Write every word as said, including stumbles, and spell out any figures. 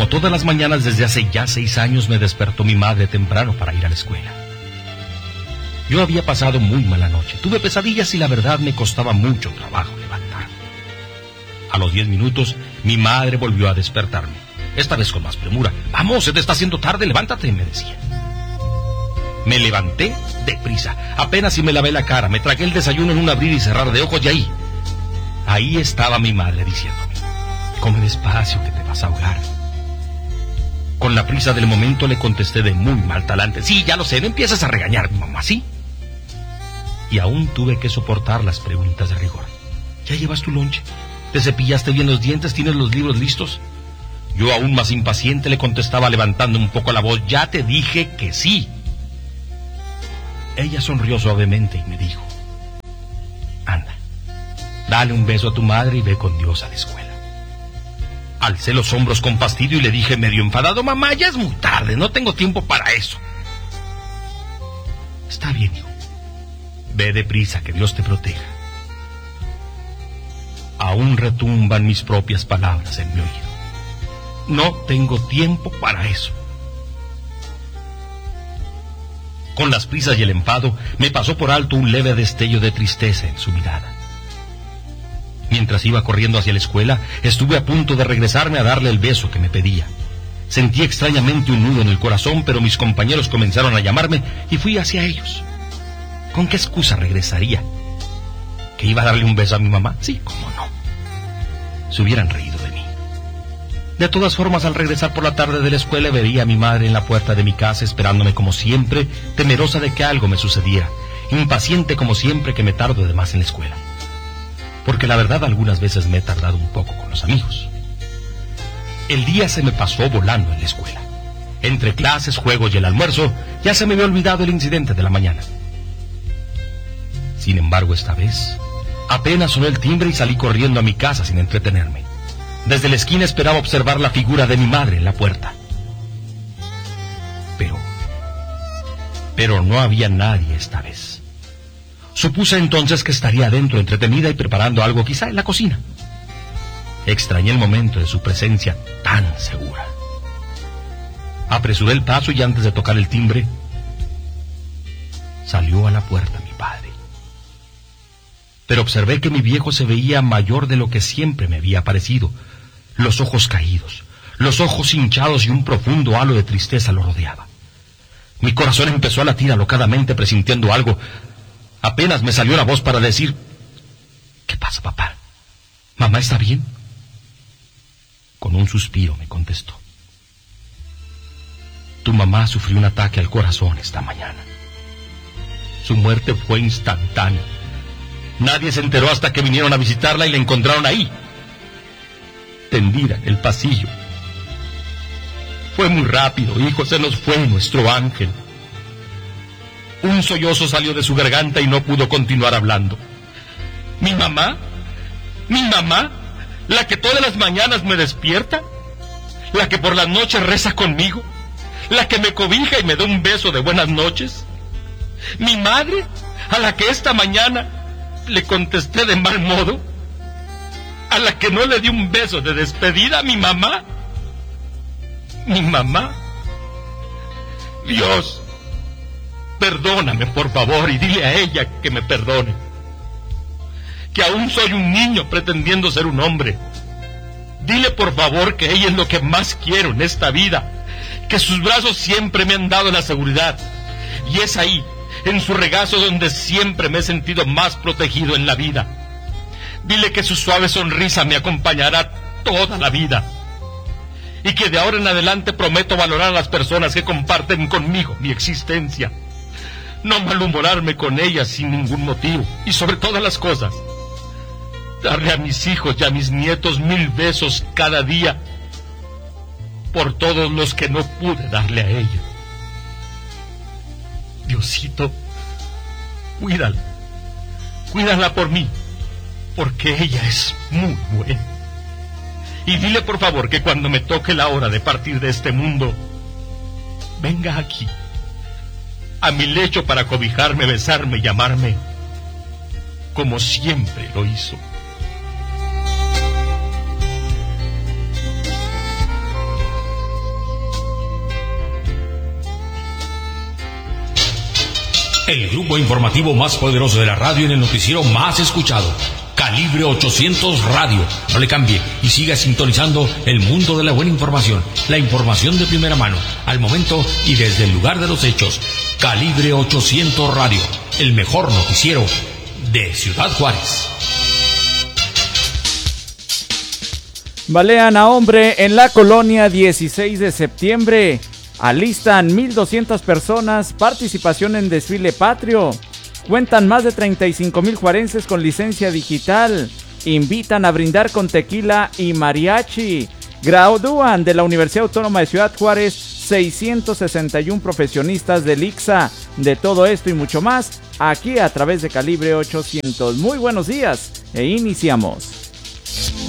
todas las mañanas desde hace ya seis años me despertó mi madre temprano para ir a la escuela. Yo había pasado muy mala noche, tuve pesadillas y la verdad me costaba mucho trabajo levantarme. A los diez minutos, mi madre volvió a despertarme, esta vez con más premura. «Vamos, se te está haciendo tarde, levántate», me decía. Me levanté deprisa, apenas si me lavé la cara, me tragué el desayuno en un abrir y cerrar de ojos y ahí, ahí estaba mi madre diciéndome: «Come despacio, que te vas a ahogar». Con la prisa del momento le contesté de muy mal talante: «Sí, ya lo sé, no empieces a regañar, mamá, ¿sí?». Y aún tuve que soportar las preguntas de rigor: «¿Ya llevas tu lonche? ¿Te cepillaste bien los dientes? ¿Tienes los libros listos?». Yo, aún más impaciente, le contestaba levantando un poco la voz: «Ya te dije que sí». Ella sonrió suavemente y me dijo: «Anda, dale un beso a tu madre y ve con Dios a la escuela». Alcé los hombros con fastidio y le dije medio enfadado: «Mamá, ya es muy tarde, no tengo tiempo para eso». «Está bien, hijo. Ve deprisa, que Dios te proteja». Aún retumban mis propias palabras en mi oído: «No tengo tiempo para eso». Con las prisas y el enfado, me pasó por alto un leve destello de tristeza en su mirada. Mientras iba corriendo hacia la escuela, estuve a punto de regresarme a darle el beso que me pedía. Sentí extrañamente un nudo en el corazón, pero mis compañeros comenzaron a llamarme y fui hacia ellos. ¿Con qué excusa regresaría? ¿Que iba a darle un beso a mi mamá? Sí, cómo no. Se hubieran reído de mí. De todas formas, al regresar por la tarde de la escuela, vería a mi madre en la puerta de mi casa esperándome como siempre, temerosa de que algo me sucediera, impaciente como siempre que me tardo de más en la escuela. Porque la verdad, algunas veces me he tardado un poco con los amigos. El día se me pasó volando en la escuela. Entre clases, juegos y el almuerzo, ya se me había olvidado el incidente de la mañana. Sin embargo, esta vez, apenas sonó el timbre y salí corriendo a mi casa sin entretenerme. Desde la esquina esperaba observar la figura de mi madre en la puerta. Pero... Pero no había nadie esta vez. Supuse entonces que estaría adentro, entretenida y preparando algo, quizá en la cocina. Extrañé el momento de su presencia tan segura. Apresuré el paso y antes de tocar el timbre, salió a la puerta mi padre. Pero observé que mi viejo se veía mayor de lo que siempre me había parecido. Los ojos caídos, los ojos hinchados y un profundo halo de tristeza lo rodeaba. Mi corazón empezó a latir alocadamente, presintiendo algo. Apenas me salió la voz para decir: «¿Qué pasa, papá? ¿Mamá está bien?». Con un suspiro me contestó: «Tu mamá sufrió un ataque al corazón esta mañana. Su muerte fue instantánea. Nadie se enteró hasta que vinieron a visitarla y la encontraron ahí, tendida en el pasillo. Fue muy rápido, hijo, se nos fue nuestro ángel». Un sollozo salió de su garganta y no pudo continuar hablando. ¿Mi mamá? ¿Mi mamá? ¿La que todas las mañanas me despierta? ¿La que por las noches reza conmigo? ¿La que me cobija y me da un beso de buenas noches? ¿Mi madre? ¿A la que esta mañana le contesté de mal modo? ¿A la que no le di un beso de despedida? ¿Mi mamá? ¿Mi mamá? Dios, perdóname, por favor, y dile a ella que me perdone. Que aún soy un niño pretendiendo ser un hombre. Dile, por favor, que ella es lo que más quiero en esta vida. Que sus brazos siempre me han dado la seguridad. Y es ahí, en su regazo, donde siempre me he sentido más protegido en la vida. Dile que su suave sonrisa me acompañará toda la vida. Y que de ahora en adelante prometo valorar a las personas que comparten conmigo mi existencia. No malhumorarme con ellas sin ningún motivo. Y sobre todas las cosas, darle a mis hijos y a mis nietos mil besos cada día por todos los que no pude darle a ella. Diosito, cuídala. Cuídala por mí, porque ella es muy buena. Y dile, por favor, que cuando me toque la hora de partir de este mundo, venga aquí, a mi lecho, para cobijarme, besarme y llamarme como siempre lo hizo. El grupo informativo más poderoso de la radio en el noticiero más escuchado. Calibre ochocientos Radio. No le cambie y siga sintonizando el mundo de la buena información. La información de primera mano, al momento y desde el lugar de los hechos. Calibre ochocientos Radio. El mejor noticiero de Ciudad Juárez. Balean a hombre en la colonia dieciséis de septiembre. Alistan mil doscientas personas, participación en desfile patrio. Cuentan más de treinta y cinco mil juarenses con licencia digital. Invitan a brindar con tequila y mariachi. Gradúan de la Universidad Autónoma de Ciudad Juárez seiscientos sesenta y uno profesionistas del I C S A. De todo esto y mucho más, aquí a través de Calibre ochocientos. Muy buenos días e iniciamos.